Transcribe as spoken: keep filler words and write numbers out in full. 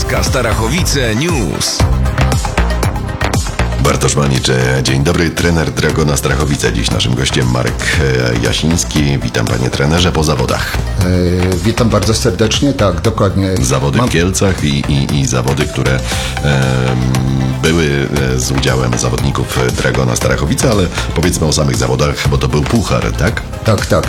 Polska Starachowice News. Bartosz Manicz, dzień dobry, trener Dragona Strachowice. Dziś naszym gościem Marek Jasiński. Witam panie trenerze po zawodach. E, witam bardzo serdecznie, tak, dokładnie. Zawody Mam... w Kielcach i, i, i zawody, które e, były z udziałem zawodników Dragona Strachowice, ale powiedzmy o samych zawodach, bo to był puchar, tak? Tak, tak.